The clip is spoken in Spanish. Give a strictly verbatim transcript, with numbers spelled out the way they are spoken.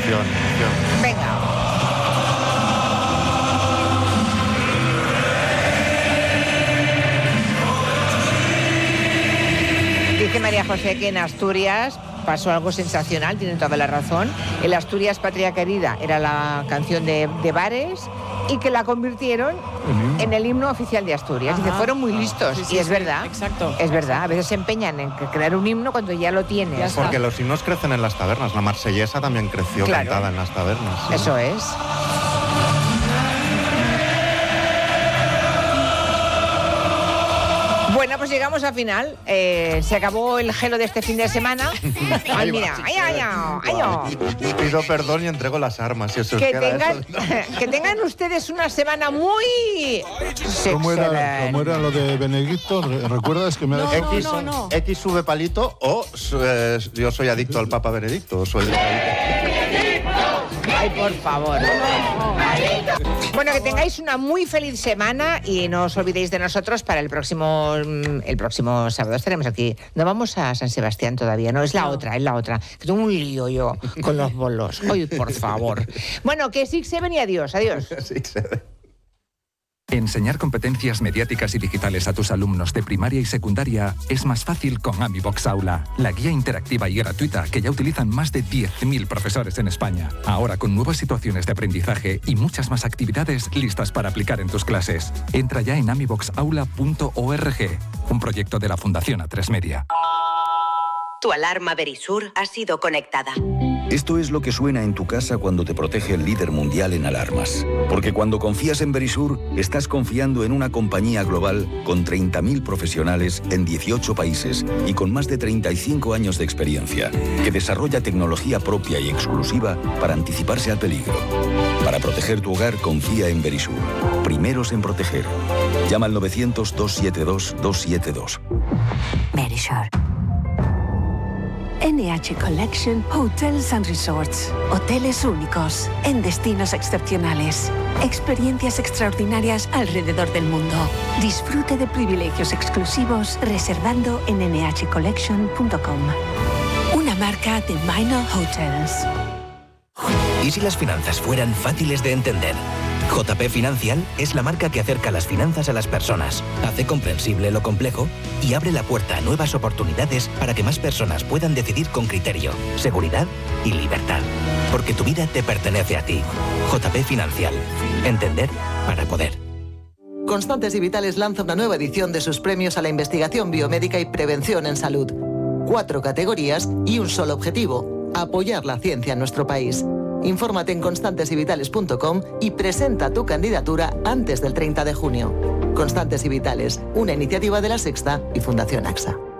Emoción, emoción. Venga. Dice María José que en Asturias pasó algo sensacional, tiene toda la razón. El Asturias Patria Querida era la canción de, de Bares y que la convirtieron uh-huh. en el himno oficial de Asturias. Dice, fueron muy listos. Sí, sí, y es sí, verdad. Exacto. Es verdad. A veces se empeñan en crear un himno cuando ya lo tienes. Ya Porque los himnos crecen en las tabernas. La marsellesa también creció claro. cantada en las tabernas. ¿Sí? Eso es. Bueno, pues llegamos al final. Eh, se acabó el gelo de este fin de semana. Ay, mira, ay, ay, ay, ay. Pido perdón y entrego las armas. Si eso que, queda tengan, eso. que tengan ustedes una semana muy... ¿Cómo era, ¿Cómo era lo de Benedicto? ¿Recuerdas que me no, ha no, X, no, no. X sube palito o eh, yo soy adicto al Papa Benedicto. O soy... Ay, por favor. Bueno, que tengáis una muy feliz semana y no os olvidéis de nosotros para el próximo el próximo sábado. Estaremos aquí. No vamos a San Sebastián todavía, no, es la no. otra, es la otra. Que tengo un lío yo con los bolos. Ay, por favor. Bueno, que Six Seven y adiós, adiós. Six Seven. Enseñar competencias mediáticas y digitales a tus alumnos de primaria y secundaria es más fácil con AmiBox Aula, la guía interactiva y gratuita que ya utilizan más de diez mil profesores en España. Ahora con nuevas situaciones de aprendizaje y muchas más actividades listas para aplicar en tus clases. Entra ya en amibox aula punto org, un proyecto de la Fundación A tres Media. Tu alarma Verisur ha sido conectada. Esto es lo que suena en tu casa cuando te protege el líder mundial en alarmas. Porque cuando confías en Verisur, estás confiando en una compañía global con treinta mil profesionales en dieciocho países y con más de treinta y cinco años de experiencia, que desarrolla tecnología propia y exclusiva para anticiparse al peligro. Para proteger tu hogar, confía en Verisur. Primeros en proteger. Llama al novecientos, doscientos setenta y dos, doscientos setenta y dos. Verisur. N H Collection Hotels and Resorts. Hoteles únicos, en destinos excepcionales. Experiencias extraordinarias alrededor del mundo. Disfrute de privilegios exclusivos reservando en ene hache collection punto com. Una marca de Minor Hotels. ¿Y si las finanzas fueran fáciles de entender? J P Financial es la marca que acerca las finanzas a las personas, hace comprensible lo complejo y abre la puerta a nuevas oportunidades para que más personas puedan decidir con criterio, seguridad y libertad. Porque tu vida te pertenece a ti. J P Financial. Entender para poder. Constantes y Vitales lanza una nueva edición de sus premios a la investigación biomédica y prevención en salud. Cuatro categorías y un solo objetivo: apoyar la ciencia en nuestro país. Infórmate en constantes y vitales punto com y presenta tu candidatura antes del treinta de junio. Constantes y Vitales, una iniciativa de La Sexta y Fundación AXA.